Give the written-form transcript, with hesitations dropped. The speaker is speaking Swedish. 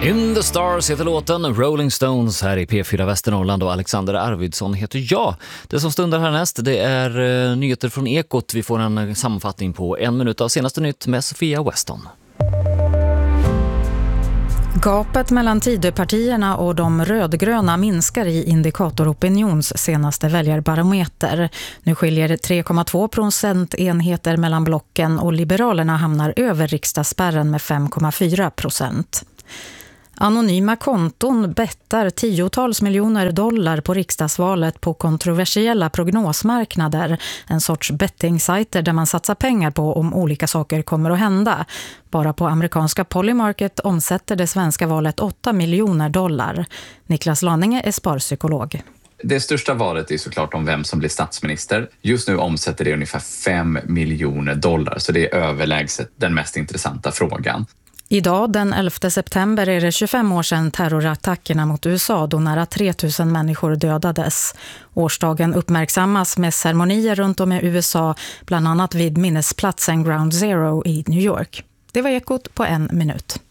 In the Stars heter låten, Rolling Stones här i P4 Västernorrland och Alexander Arvidsson heter jag. Det som stundar härnäst, det är nyheter från Ekot. Vi får en sammanfattning på 1 minut av senaste nytt med Sofia Weston. Gapet mellan Tidöpartierna och de rödgröna minskar i Indikator Opinions senaste väljarbarometer. Nu skiljer 3,2 procentenheter mellan blocken och Liberalerna hamnar över riksdagsspärren med 5,4%. Anonyma konton bettar tiotals miljoner dollar på riksdagsvalet på kontroversiella prognosmarknader, en sorts bettingsajter där man satsar pengar på om olika saker kommer att hända. Bara på amerikanska Polymarket omsätter det svenska valet 8 miljoner dollar. Niklas Laninge är sparpsykolog. Det största valet är såklart om vem som blir statsminister. Just nu omsätter det ungefär 5 miljoner dollar, så det är överlägset den mest intressanta frågan. Idag, den 11 september, är det 25 år sedan terrorattackerna mot USA då nära 3000 människor dödades. Årsdagen uppmärksammas med ceremonier runt om i USA, bland annat vid minnesplatsen Ground Zero i New York. Det var Ekot på 1 minut.